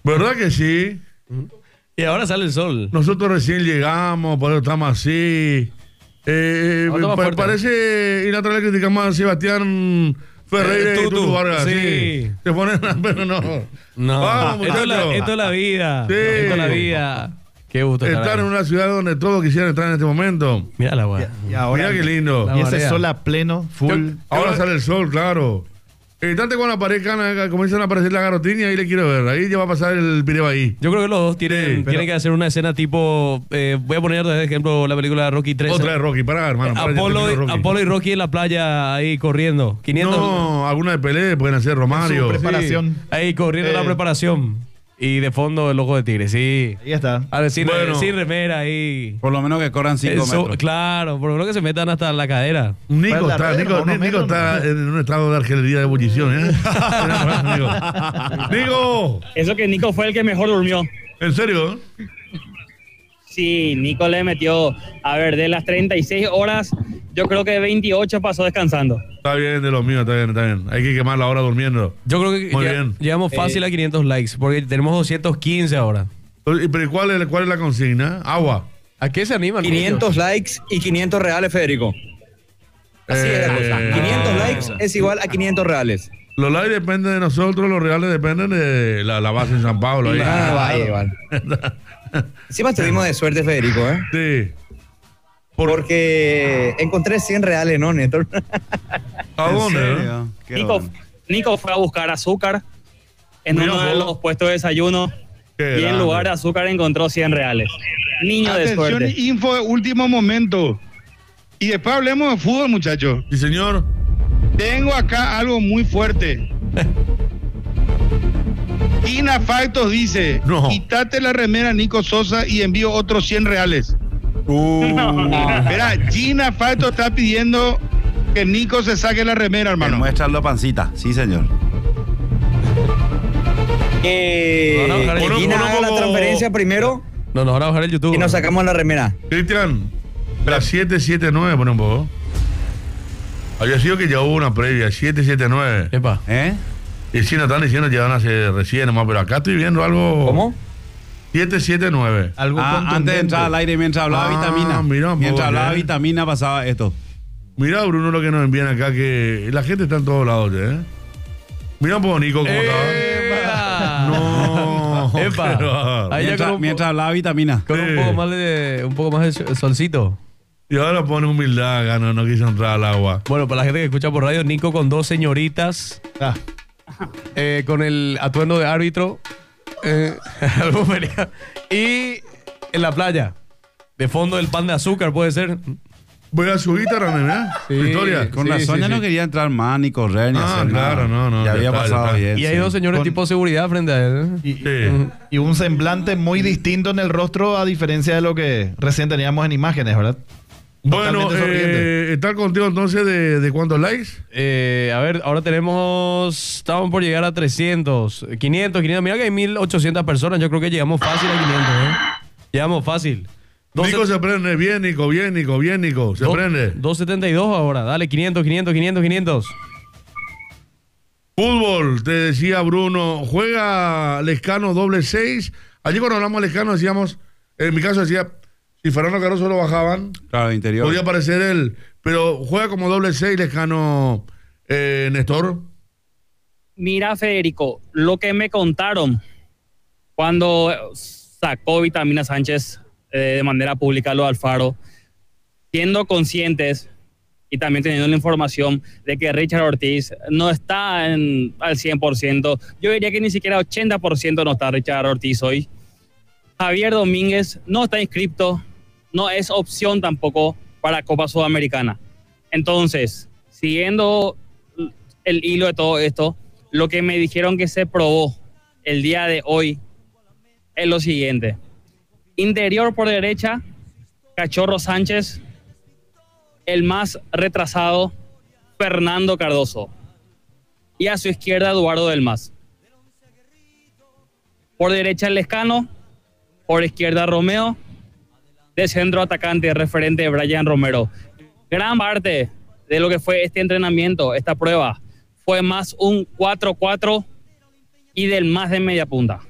¿Verdad que sí? Y ahora sale el sol. Nosotros recién llegamos, por eso estamos así. Parece, y la otra vez criticamos a Sebastián Ferreira y Tutu Vargas. Sí. Se ponen, pero no. No, Vamos, esto es la vida. Sí. Esto es la vida. Qué gusto estar en una ciudad donde todos quisieran estar en este momento. Mira la weá. Y ahora, mira qué lindo. Y ese sol a pleno, full. Ahora sale el sol, claro. Tanto cuando aparezcan, comienzan a aparecer la garotina, ahí le quiero ver. Ahí ya va a pasar el pireba ahí. Yo creo que los dos tienen que hacer una escena tipo. Voy a poner de ejemplo la película Rocky 3. Otra de Rocky, para hermano. Apolo y Rocky en la playa ahí corriendo. 500. No, alguna de Pelé pueden hacer Romario. Preparación. Sí. Ahí corriendo la preparación. Y de fondo el ojo de tigre, sí. Ahí está. A ver, sin remera ahí. Por lo menos que corran 5 metros. Claro, por lo menos que se metan hasta la cadera. Nico está en un estado de argelería de ebullición, ¿eh? ¡Nico! Eso que Nico fue el que mejor durmió. ¿En serio? Sí, Nico le metió, a ver, de las 36 horas, yo creo que 28 pasó descansando. Está bien, de los míos, está bien. Hay que quemar la hora durmiendo. Yo creo que llegamos fácil a 500 likes, porque tenemos 215 ahora. ¿Pero cuál es la consigna? Agua. ¿A qué se animan? 500 likes y 500 reales, Federico. Así es la cosa. 500 likes es igual a 500 reales. Los likes dependen de nosotros, los reales dependen de la base en San Pablo. Ahí. Vale. Encima estuvimos de suerte, Federico, ¿eh? Sí. Porque encontré 100 reales, ¿no, Néstor? ¿A dónde? Nico fue a buscar azúcar en uno de los puestos de desayuno y en lugar de azúcar encontró 100 reales. Niño de suerte. Atención, info de último momento. Y después hablemos de fútbol, muchachos. Sí, señor. Tengo acá algo muy fuerte. Ina Factos dice, quítate la remera Nico Sosa y envío otros 100 reales. Mira, Gina Factos está pidiendo que Nico se saque la remera, hermano. Muéstralo pancita, sí, señor. Gina haga la transferencia primero. No, nos van a bajar el YouTube. Y nos sacamos la remera. Cristian, la 779, pon un poco. Había sido que ya hubo una previa, 779. Epa. Y si nos están diciendo que ya van a hacer recién nomás, pero acá estoy viendo algo. ¿Cómo? 779. Algo antes de entrar al aire, mientras hablaba Vitamina. Mientras hablaba Vitamina pasaba esto. Mira, Bruno, lo que nos envían acá, que la gente está en todos lados, ¿eh? Mira un poco, Nico, cómo está. No. Mientras hablaba Vitamina. Con un poco más de solcito. Y ahora pone humildad acá, no quiso entrar al agua. Bueno, para la gente que escucha por radio, Nico con 2 señoritas. Con el atuendo de árbitro. Y en la playa. De fondo el pan de azúcar, puede ser. Voy a su guitarra, ¿verdad? Sí, Victoria. Con la Sonia no quería entrar más, ni correr, ni hacer claro, nada. no. Ya había pasado bien. Y hay dos señores tipo seguridad frente a él. Y un semblante muy distinto en el rostro, a diferencia de lo que recién teníamos en imágenes, ¿verdad? Bueno, ¿estar contigo entonces de cuántos likes? A ver, ahora estamos por llegar a 300, 500. Mira que hay 1800 personas. Yo creo que llegamos fácil a 500, Llegamos fácil. Nico se prende, bien, Nico. Se prende. 272 ahora. Dale, 500. Fútbol, te decía Bruno, juega Lescano doble 6. Allí cuando hablamos de Lescano decíamos, en mi caso decía, si Fernando Caruso lo bajaban, claro, interior, podía aparecer él, pero juega como doble 6 Lescano, Néstor. Mira, Federico, lo que me contaron cuando sacó Vitamina Sánchez de manera pública lo de Alfaro, siendo conscientes y también teniendo la información de que Richard Ortiz no está al 100%, yo diría que ni siquiera 80% no está Richard Ortiz hoy. Javier Domínguez no está inscrito, no es opción tampoco para Copa Sudamericana. Entonces, siguiendo el hilo de todo esto, lo que me dijeron que se probó el día de hoy es lo siguiente. Interior por derecha, Cachorro Sánchez. El más retrasado, Fernando Cardoso. Y a su izquierda, Eduardo del Mas. Por derecha, el Lescano. Por izquierda, Romeo. De centro atacante, referente Brian Romero. Gran parte de lo que fue este entrenamiento, esta prueba, fue más un 4-4 y del más de media punta.